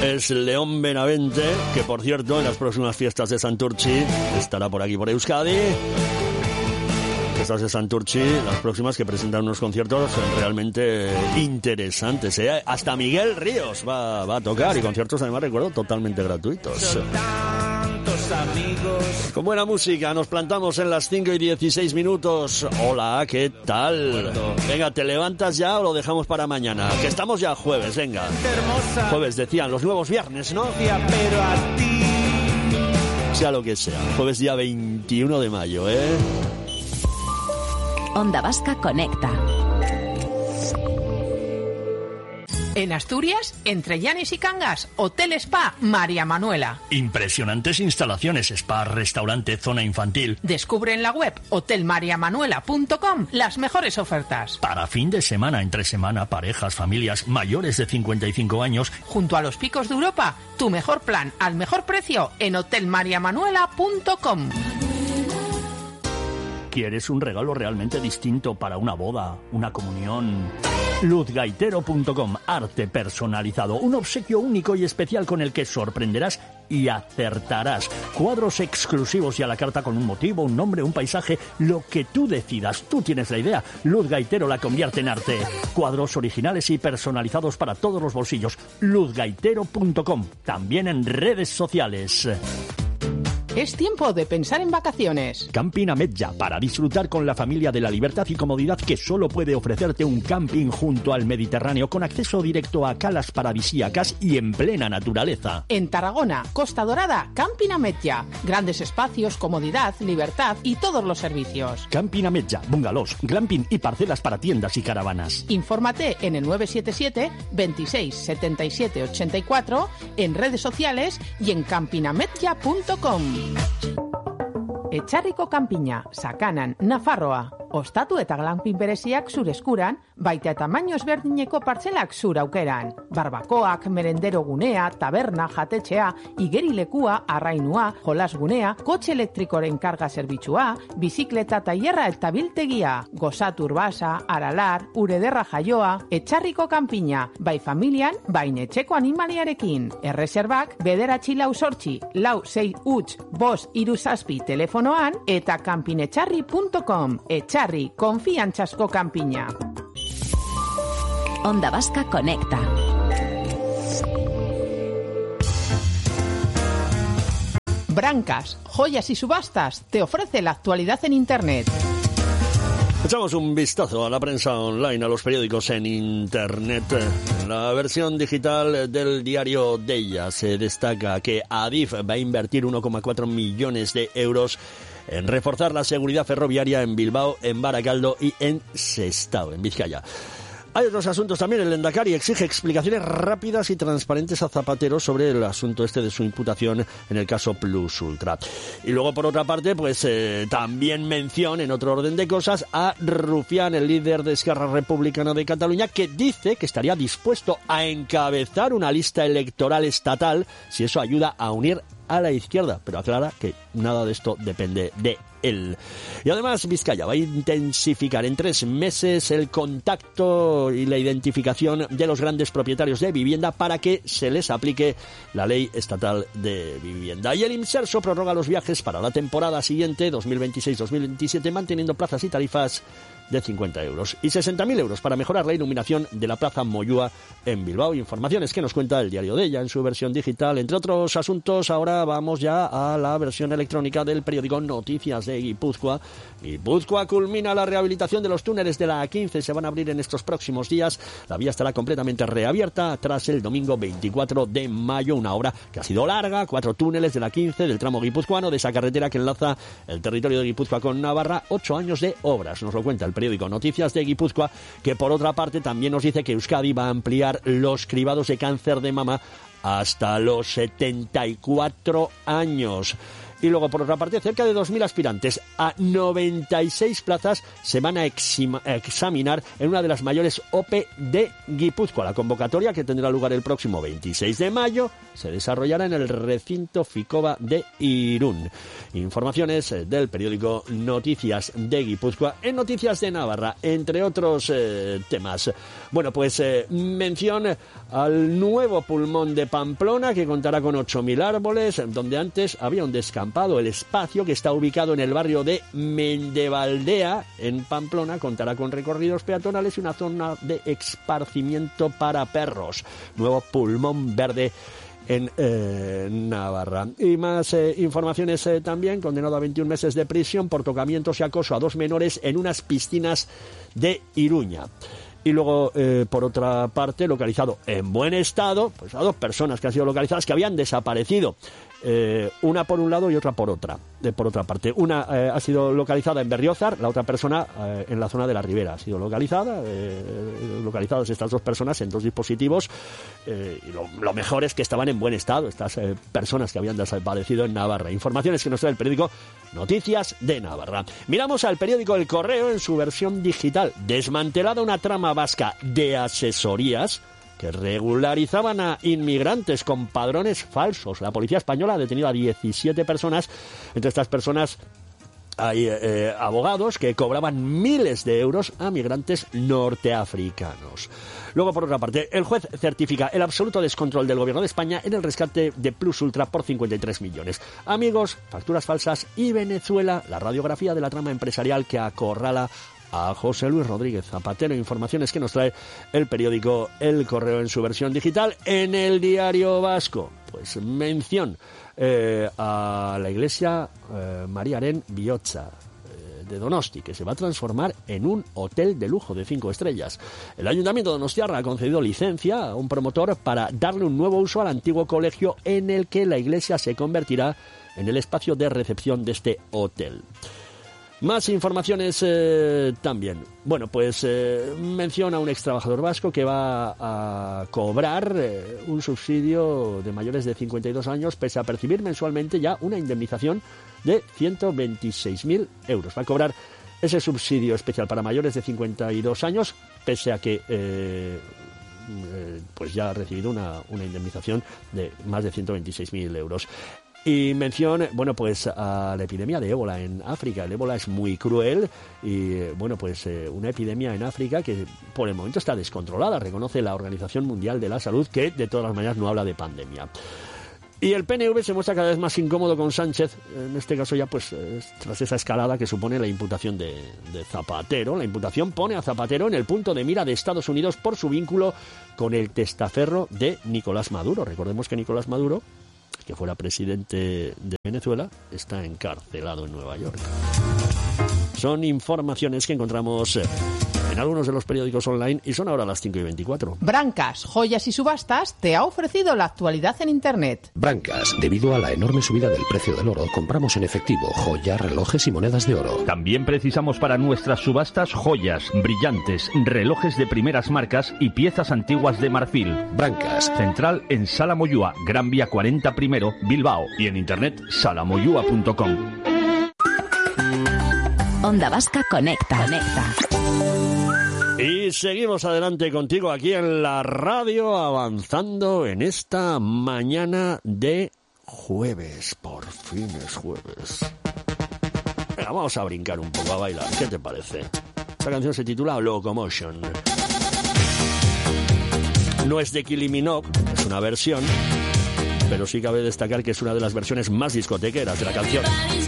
es León Benavente, que por cierto en las próximas fiestas de Santurtzi estará por aquí por Euskadi. Fiestas de Santurtzi, las próximas, que presentan unos conciertos realmente interesantes, ¿eh? Hasta Miguel Ríos va a tocar, y conciertos, además, recuerdo, totalmente gratuitos. Amigos. Con buena música nos plantamos en las 5:16. Hola, ¿qué tal? Venga, ¿te levantas ya o lo dejamos para mañana? Que estamos ya jueves, venga. Jueves, decían, los nuevos viernes, ¿no? Pero a ti. Sea lo que sea, jueves día 21 de mayo, ¿eh? Onda Vasca Conecta. En Asturias, entre Llanes y Cangas, Hotel Spa María Manuela. Impresionantes instalaciones, spa, restaurante, zona infantil. Descubre en la web hotelmariamanuela.com las mejores ofertas. Para fin de semana, entre semana, parejas, familias mayores de 55 años. Junto a los picos de Europa, tu mejor plan al mejor precio en hotelmariamanuela.com. ¿Quieres un regalo realmente distinto para una boda, una comunión? Luzgaitero.com, arte personalizado, un obsequio único y especial con el que sorprenderás y acertarás. Cuadros exclusivos y a la carta con un motivo, un nombre, un paisaje, lo que tú decidas. Tú tienes la idea. Luz Gaitero la convierte en arte. Cuadros originales y personalizados para todos los bolsillos. Luzgaitero.com, también en redes sociales. Es tiempo de pensar en vacaciones. Camping Ametlla, para disfrutar con la familia de la libertad y comodidad que solo puede ofrecerte un camping junto al Mediterráneo, con acceso directo a calas paradisíacas y en plena naturaleza. En Tarragona, Costa Dorada, Camping Ametlla. Grandes espacios, comodidad, libertad y todos los servicios. Camping Ametlla, bungalows, glamping y parcelas para tiendas y caravanas. Infórmate en el 977 26 77 84, en redes sociales y en campingametlla.com. Etxarriko kanpina, Sakanan, Nafarroa. Ostatu eta glampin bereziak zure eskuran, baita tamaino ezberdineko partzelak zure aukeran. Barbakoak, merendero gunea, taberna, jatetxea, igerilekua, arrainua, jolasgunea, kotxe elektrikoren karga zerbitzua, bizikleta tailerra eta biltegia, gozatu urbasa, aralar, urederra jaioa. Etxarriko kanpina, bai familian, bain etxeko animaliarekin. Erreserbak, 984 465 telefonoan eta kanpinetxarri.com. Etxarri, konfiantzazko kanpina. Onda Vasca Conecta. Brancas, joyas y subastas te ofrece la actualidad en Internet. Echamos un vistazo a la prensa online, a los periódicos en Internet. En la versión digital del diario Deia se destaca que Adif va a invertir 1,4 millones de euros en reforzar la seguridad ferroviaria en Bilbao, en Barakaldo y en Sestao, en Vizcaya. Hay otros asuntos también. El Lehendakari exige explicaciones rápidas y transparentes a Zapatero sobre el asunto de su imputación en el caso Plus Ultra. Y luego, por otra parte, pues también mención, en otro orden de cosas, a Rufián, el líder de Esquerra Republicana de Cataluña, que dice que estaría dispuesto a encabezar una lista electoral estatal si eso ayuda a unir a la izquierda, pero aclara que nada de esto depende de él. Y además Vizcaya va a intensificar en 3 meses el contacto y la identificación de los grandes propietarios de vivienda para que se les aplique la ley estatal de vivienda. Y el Imserso prorroga los viajes para la temporada siguiente, 2026-2027, manteniendo plazas y tarifas de 50 euros y 60.000 euros para mejorar la iluminación de la Plaza Moyúa en Bilbao. Informaciones que nos cuenta el diario Deia en su versión digital. Entre otros asuntos, ahora vamos ya a la versión electrónica del periódico Noticias de Guipúzcoa. Guipúzcoa culmina la rehabilitación de los túneles de la A15. Se van a abrir en estos próximos días. La vía estará completamente reabierta tras el domingo 24 de mayo. Una obra que ha sido larga, 4 túneles de la A15 del tramo guipuzcoano de esa carretera que enlaza el territorio de Guipúzcoa con Navarra. 8 años de obras, nos lo cuenta el periódico Noticias de Guipúzcoa, que por otra parte también nos dice que Euskadi va a ampliar los cribados de cáncer de mama hasta los 74 años. Y luego, por otra parte, cerca de 2.000 aspirantes a 96 plazas se van a examinar en una de las mayores OPE de Guipúzcoa. La convocatoria, que tendrá lugar el próximo 26 de mayo, se desarrollará en el recinto Ficoba de Irún. Informaciones del periódico Noticias de Guipúzcoa en Noticias de Navarra, entre otros temas. Bueno, pues mención al nuevo pulmón de Pamplona, que contará con 8.000 árboles, donde antes había un descampado. El espacio, que está ubicado en el barrio de Mendevaldea, en Pamplona, contará con recorridos peatonales y una zona de esparcimiento para perros. Nuevo pulmón verde en Navarra. Y más informaciones también. Condenado a 21 meses de prisión por tocamientos y acoso a 2 menores en unas piscinas de Iruña. Y luego, por otra parte, localizado en buen estado, pues a 2 personas que han sido localizadas que habían desaparecido. Una por un lado y otra por otra parte. Una ha sido localizada en Berriozar, la otra persona en la zona de la Ribera. Ha sido localizadas estas 2 personas en 2 dispositivos. Y lo mejor es que estaban en buen estado estas personas que habían desaparecido en Navarra. Informaciones que nos trae el periódico Noticias de Navarra. Miramos al periódico El Correo en su versión digital. Desmantelada una trama vasca de asesorías que regularizaban a inmigrantes con padrones falsos. La policía española ha detenido a 17 personas. Entre estas personas hay abogados que cobraban miles de euros a migrantes norteafricanos. Luego, por otra parte, el juez certifica el absoluto descontrol del gobierno de España en el rescate de Plus Ultra por 53 millones. Amigos, facturas falsas y Venezuela, la radiografía de la trama empresarial que acorrala a José Luis Rodríguez Zapatero. Informaciones que nos trae el periódico El Correo en su versión digital. En el Diario Vasco, pues mención a la iglesia María Aren Bihotza de Donosti, que se va a transformar en un hotel de lujo de 5 estrellas. El Ayuntamiento de Donostiarra ha concedido licencia a un promotor para darle un nuevo uso al antiguo colegio, en el que la iglesia se convertirá en el espacio de recepción de este hotel. Más informaciones también. Bueno, pues menciona a un ex trabajador vasco que va a cobrar un subsidio de mayores de 52 años, pese a percibir mensualmente ya una indemnización de 126.000 euros. Va a cobrar ese subsidio especial para mayores de 52 años, pese a que pues ya ha recibido una indemnización de más de 126.000 euros. Y mención, bueno, pues a la epidemia de ébola en África. El ébola es muy cruel y, bueno, pues una epidemia en África que por el momento está descontrolada. Reconoce la Organización Mundial de la Salud, que de todas las maneras no habla de pandemia. Y el PNV se muestra cada vez más incómodo con Sánchez, en este caso ya pues tras esa escalada que supone la imputación de Zapatero. La imputación pone a Zapatero en el punto de mira de Estados Unidos por su vínculo con el testaferro de Nicolás Maduro. Recordemos que Nicolás Maduro, que fuera presidente de Venezuela, está encarcelado en Nueva York. Son informaciones que encontramos en algunos de los periódicos online y son ahora las 5:24. Brancas, Joyas y Subastas te ha ofrecido la actualidad en Internet. Brancas, debido a la enorme subida del precio del oro, compramos en efectivo joyas, relojes y monedas de oro. También precisamos para nuestras subastas joyas, brillantes, relojes de primeras marcas y piezas antiguas de marfil. Brancas. Central en Sala Moyúa, Gran Vía 40 I, Bilbao. Y en internet salamoyua.com. Onda Vasca Conecta. Y seguimos adelante contigo aquí en la radio, avanzando en esta mañana de jueves. Por fin es jueves. Venga, vamos a brincar un poco, a bailar. ¿Qué te parece? Esta canción se titula Locomotion. No es de Kylie Minogue, es una versión, pero sí cabe destacar que es una de las versiones más discotequeras de la canción.